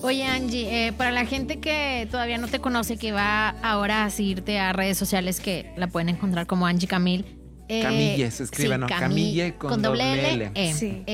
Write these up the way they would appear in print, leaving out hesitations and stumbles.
Oye, Angie, para la gente que todavía no te conoce, que va ahora a seguirte a redes sociales, que la pueden encontrar como Angie Camil. Camille, se escribe, sí, ¿no? Camille con doble L. Sí.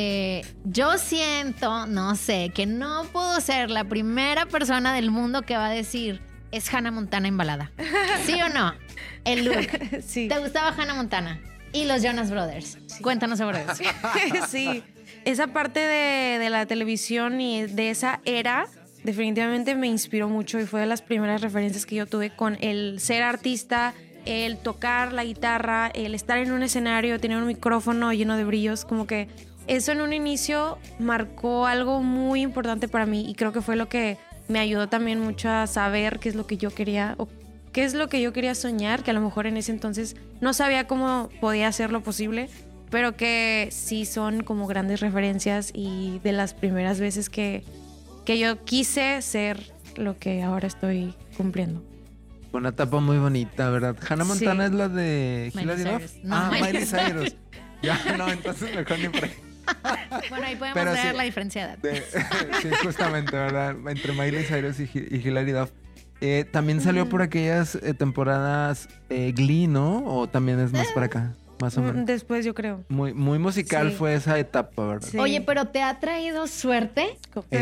Yo siento, no sé, que no puedo ser la primera persona del mundo que va a decir es Hannah Montana embalada. ¿Sí o no? El look. Sí. ¿Te gustaba Hannah Montana? Y los Jonas Brothers. Sí. Cuéntanos sobre eso. Sí. Esa parte de la televisión y de esa era definitivamente me inspiró mucho y fue de las primeras referencias que yo tuve con el ser artista, el tocar la guitarra, el estar en un escenario, tener un micrófono lleno de brillos, como que eso en un inicio marcó algo muy importante para mí y creo que fue lo que me ayudó también mucho a saber qué es lo que yo quería o qué es lo que yo quería soñar, que a lo mejor en ese entonces no sabía cómo podía hacerlo posible, pero que sí son como grandes referencias y de las primeras veces que yo quise ser lo que ahora estoy cumpliendo. Una etapa muy bonita, ¿verdad? Hannah Montana es la de Miley Hilary Cyrus. Duff. No, Miley Cyrus. Ya, no, entonces mejor ni por ahí. Bueno, ahí podemos Pero ver sí, la diferencia de edad. Sí, justamente, ¿verdad? Entre Miley Cyrus y Hilary Duff. También salió por aquellas temporadas Glee, ¿no? O también es más para acá, más o menos. Después yo creo. Muy musical Sí. fue esa etapa, ¿verdad? Sí. Oye, pero ¿te ha traído suerte?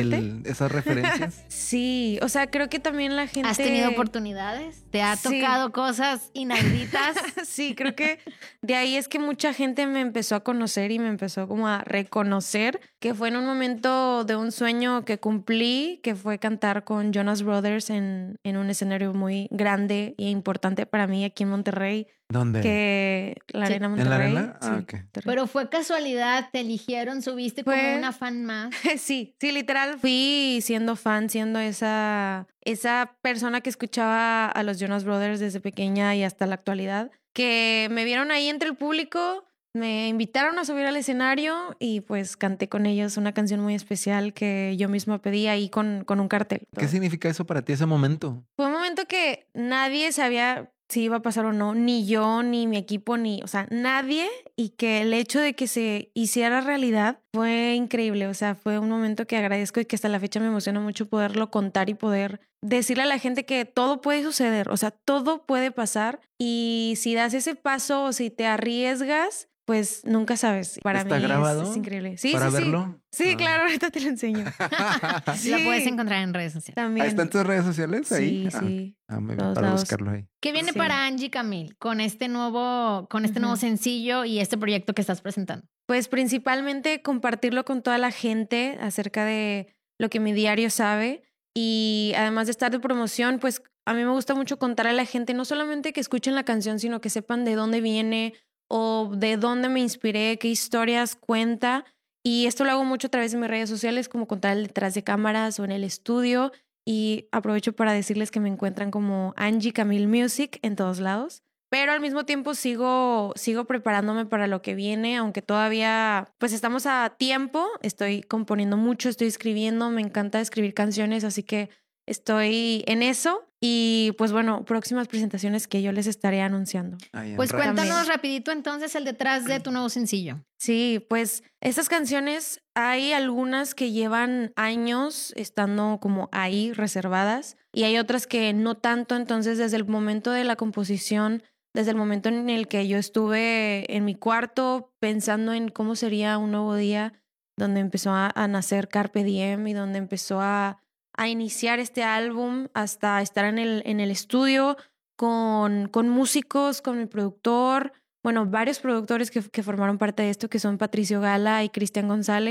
Esas referencias. Sí, o sea, creo que también la gente... ¿Has tenido oportunidades? ¿Te ha Sí. tocado cosas inauditas? Sí, creo que de ahí es que mucha gente me empezó a conocer y me empezó como a reconocer que fue en un momento de un sueño que cumplí, que fue cantar con Jonas Brothers en un escenario muy grande e importante para mí aquí en Monterrey. ¿Dónde? Que la Sí. Arena ¿En Monterrey. la arena? Ah, Sí, ok. Monterrey. Pero fue casualidad, te eligieron, subiste como Fue- una fan más. Sí, literal. Fui siendo fan, siendo esa persona que escuchaba a los Jonas Brothers desde pequeña y hasta la actualidad, que me vieron ahí entre el público, me invitaron a subir al escenario y pues canté con ellos una canción muy especial que yo misma pedí ahí con un cartel. ¿Qué significa eso para ti ese momento? Fue un momento que nadie sabía si iba a pasar o no, ni yo, ni mi equipo, o sea, nadie, y que el hecho de que se hiciera realidad fue increíble, o sea, fue un momento que agradezco y que hasta la fecha me emociona mucho poderlo contar y poder decirle a la gente que todo puede suceder, o sea, todo puede pasar y si das ese paso o si te arriesgas, pues nunca sabes. Para ¿Está mí grabado? es increíble. Sí, ¿Para sí, verlo? Sí, Ah. claro, ahorita te lo enseño. Sí, La puedes encontrar en redes sociales. también. ¿Ahí están tus redes sociales? Ahí. Sí, sí. Muy bien, Todos para lados. buscarlo ahí. ¿Qué viene Sí. para Angie Camil con este nuevo sencillo y este proyecto que estás presentando? Pues principalmente compartirlo con toda la gente acerca de lo que mi diario sabe y además de estar de promoción, pues a mí me gusta mucho contar a la gente no solamente que escuchen la canción, sino que sepan de dónde viene o de dónde me inspiré, qué historias cuenta. Y esto lo hago mucho a través de mis redes sociales, como contar el detrás de cámaras o en el estudio. Y aprovecho para decirles que me encuentran como Angie Camil Music en todos lados. Pero al mismo tiempo sigo preparándome para lo que viene, aunque todavía pues estamos a tiempo. Estoy componiendo mucho, estoy escribiendo, me encanta escribir canciones, así que estoy en eso. Y pues bueno, próximas presentaciones que yo les estaré anunciando. Ahí en Pues redes. cuéntanos También. rapidito entonces el detrás de tu nuevo sencillo. Sí, pues estas canciones hay algunas que llevan años estando como ahí reservadas y hay otras que no tanto, entonces desde el momento de la composición, desde el momento en el que yo estuve en mi cuarto pensando en cómo sería un nuevo día, donde empezó a nacer Carpe Diem y donde empezó a iniciar este álbum hasta estar en el estudio con músicos, con mi productor, bueno, varios productores que formaron parte de esto, que son Patricio Gala y Cristian González.